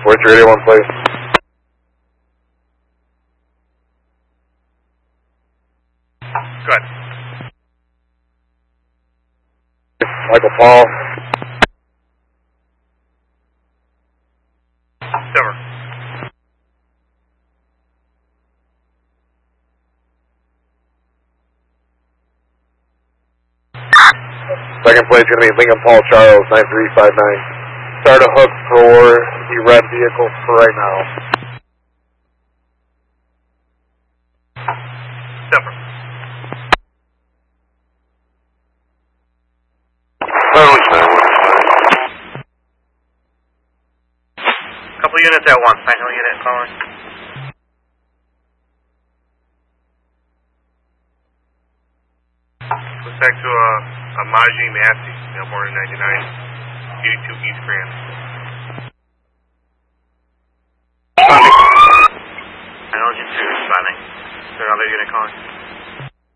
4381, please. Good. Michael Paul. Silver. Second place is going to be Lincoln Paul Charles, 9359. Start a hook for the red vehicle for right now. Silver. Couple units at once. Final unit following. Goes back to a Maji Massey, born in 99, 82 East Grand. Final engine 2 responding. Is there another unit calling?